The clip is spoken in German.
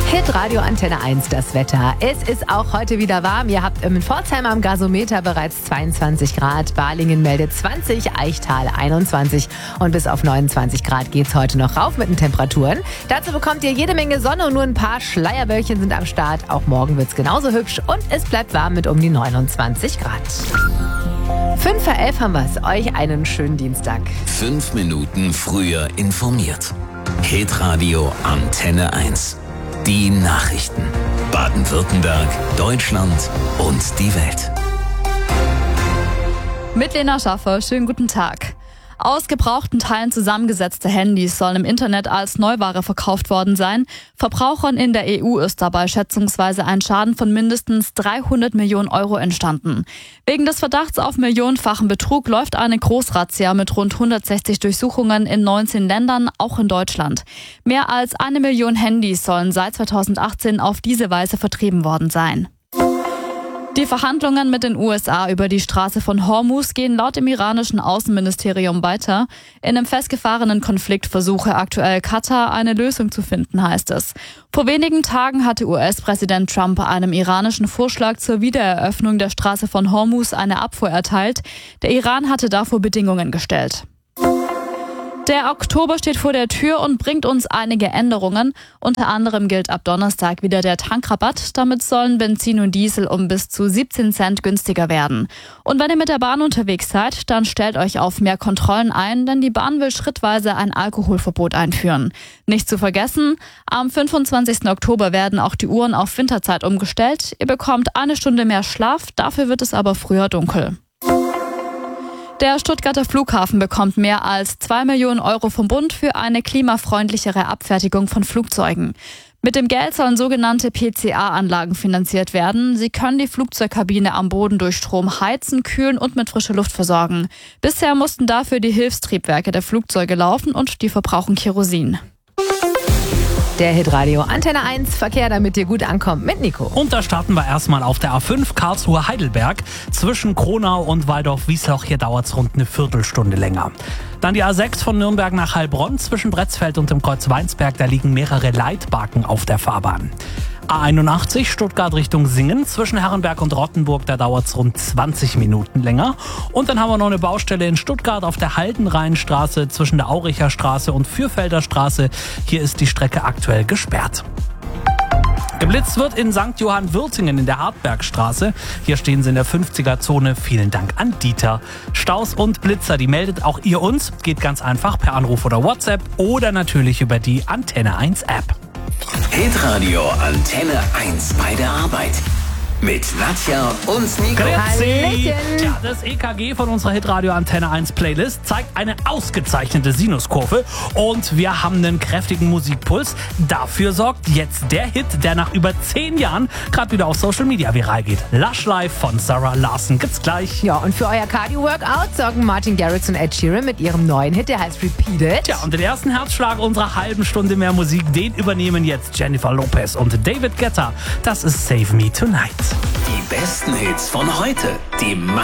Hitradio Antenne 1, das Wetter. Es ist auch heute wieder warm. Ihr habt in Pforzheim am Gasometer bereits 22 Grad. Balingen meldet 20, Eichtal 21. Und bis auf 29 Grad geht's heute noch rauf mit den Temperaturen. Dazu bekommt ihr jede Menge Sonne und nur ein paar Schleierwölkchen sind am Start. Auch morgen wird's genauso hübsch und es bleibt warm mit um die 29 Grad. 5:11 haben wir's. Euch einen schönen Dienstag. 5 Minuten früher informiert. Hitradio Antenne 1. Die Nachrichten. Baden-Württemberg, Deutschland und die Welt. Mit Lena Schaffer, schönen guten Tag. Aus gebrauchten Teilen zusammengesetzte Handys sollen im Internet als Neuware verkauft worden sein. Verbrauchern in der EU ist dabei schätzungsweise ein Schaden von mindestens 300 Millionen Euro entstanden. Wegen des Verdachts auf millionenfachen Betrug läuft eine Großrazzia mit rund 160 Durchsuchungen in 19 Ländern, auch in Deutschland. Mehr als 1 Million Handys sollen seit 2018 auf diese Weise vertrieben worden sein. Die Verhandlungen mit den USA über die Straße von Hormuz gehen laut dem iranischen Außenministerium weiter. In einem festgefahrenen Konflikt versuche aktuell Katar eine Lösung zu finden, heißt es. Vor wenigen Tagen hatte US-Präsident Trump einem iranischen Vorschlag zur Wiedereröffnung der Straße von Hormuz eine Abfuhr erteilt. Der Iran hatte davor Bedingungen gestellt. Der Oktober steht vor der Tür und bringt uns einige Änderungen. Unter anderem gilt ab Donnerstag wieder der Tankrabatt. Damit sollen Benzin und Diesel um bis zu 17 Cent günstiger werden. Und wenn ihr mit der Bahn unterwegs seid, dann stellt euch auf mehr Kontrollen ein, denn die Bahn will schrittweise ein Alkoholverbot einführen. Nicht zu vergessen, am 25. Oktober werden auch die Uhren auf Winterzeit umgestellt. Ihr bekommt 1 Stunde mehr Schlaf, dafür wird es aber früher dunkel. Der Stuttgarter Flughafen bekommt mehr als 2 Millionen Euro vom Bund für eine klimafreundlichere Abfertigung von Flugzeugen. Mit dem Geld sollen sogenannte PCA-Anlagen finanziert werden. Sie können die Flugzeugkabine am Boden durch Strom heizen, kühlen und mit frischer Luft versorgen. Bisher mussten dafür die Hilfstriebwerke der Flugzeuge laufen und die verbrauchen Kerosin. Der Hitradio Antenne 1 Verkehr, damit ihr gut ankommt mit Nico. Und da starten wir erstmal auf der A5 Karlsruhe-Heidelberg. Zwischen Kronau und Waldorf-Wiesloch, hier dauert es rund eine Viertelstunde länger. Dann die A6 von Nürnberg nach Heilbronn. Zwischen Bretzfeld und dem Kreuz Weinsberg, da liegen mehrere Leitbarken auf der Fahrbahn. A81 Stuttgart Richtung Singen. Zwischen Herrenberg und Rottenburg, da dauert es rund 20 Minuten länger. Und dann haben wir noch eine Baustelle in Stuttgart auf der Haldenrheinstraße zwischen der Auricher Straße und Fürfelder Straße. Hier ist die Strecke aktuell gesperrt. Geblitzt wird in St. Johann-Würtingen in der Hartbergstraße. Hier stehen sie in der 50er-Zone. Vielen Dank an Dieter. Staus und Blitzer, die meldet auch ihr uns. Geht ganz einfach per Anruf oder WhatsApp oder natürlich über die Antenne 1 App. Hitradio Antenne 1 bei der Arbeit. Mit Nadja und Nico. Grüezi. Tja, das EKG von unserer Hitradio Antenne 1 Playlist zeigt eine ausgezeichnete Sinuskurve und wir haben einen kräftigen Musikpuls. Dafür sorgt jetzt der Hit, der nach über 10 Jahren gerade wieder auf Social Media viral geht. Lush Life von Sarah Larson gibt's gleich. Ja, und für euer Cardio-Workout sorgen Martin Garrix und Ed Sheeran mit ihrem neuen Hit, der heißt Repeated. Tja, und den ersten Herzschlag unserer halben Stunde mehr Musik, den übernehmen jetzt Jennifer Lopez und David Guetta. Das ist Save Me Tonight. Die besten Hits von heute. Die